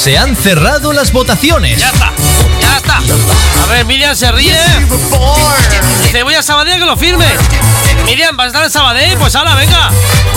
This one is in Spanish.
Se han cerrado las votaciones. Ya está. A ver, Miriam se ríe. Dice, voy a Sabadell que lo firme. Miriam, ¿vas a estar en Sabadell? Pues ahora, venga.